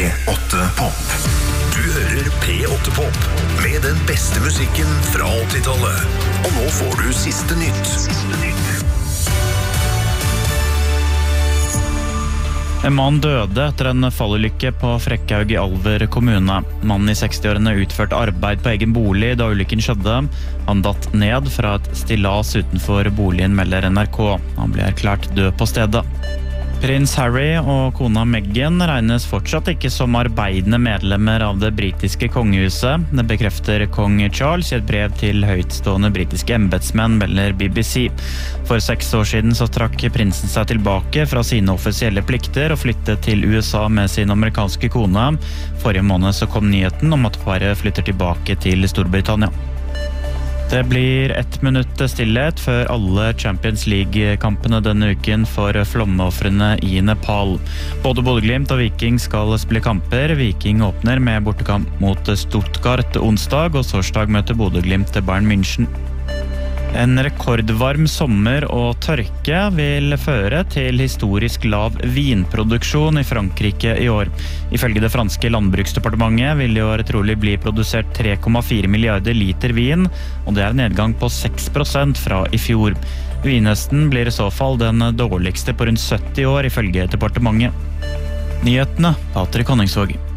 P8 Pop. Du hører P8 Pop med den beste musikken fra 80-tallet. Og nå får du siste nytt. En mann døde etter en fallulykke på Frekkhaug i Alver kommune. Mannen i 60-årene utførte arbeid på egen bolig da ulykken skjedde. Han datt ned fra et stillas utenfor boligen, melder NRK. Han ble erklært død på stedet. Prins Harry og kona Meghan regnes fortsatt ikke som arbeidende medlemmer av det britiske kongehuset. Det bekrefter kong Charles i et brev til høytstående britiske embetsmenn, melder BBC. For 6 år siden så trakk prinsen seg tilbake fra sine offisielle plikter og flyttet til USA med sin amerikanske kone. Forrige måned så kom nyheten om at paret flytter tilbake til Storbritannia. Det blir 1 minutt stillhet før alle Champions League-kampene denne uken for flommeoffrene i Nepal. Både Bodø/Glimt og Viking skal spille kamper. Viking åpner med bortekamp mot Stuttgart onsdag, og torsdag møter Bodø/Glimt Bayern München. En rekordvarm sommer og tørke vil føre til historisk lav vinproduksjon i Frankrike i år. Ifølge det franske landbruksdepartementet vil i år trolig bli produsert 3,4 milliarder liter vin, og det er en nedgang på 6% fra i fjor. Vinhøsten blir i så fall den dårligste på rundt 70 år ifølge departementet. Nyhetene, Patrik Honningsvåg.